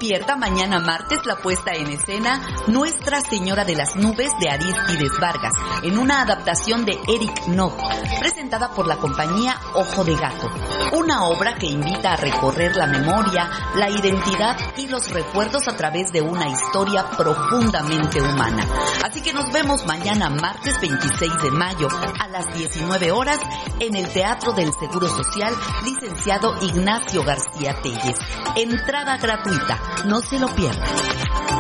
pierda mañana martes la puesta en escena Nuestra Señora de las Nubes de Arístides Vargas, en una adaptación de Eric Knopf, presentada por la compañía Ojo de Gato. Una obra que invita a recorrer la memoria, la identidad y los recuerdos a través de una historia profundamente humana. Así que nos vemos mañana martes 26 de mayo a las 19 horas en el Teatro del Seguro Social Licenciado Ignacio García Telles. Entrada gratuita, no se lo pierdan.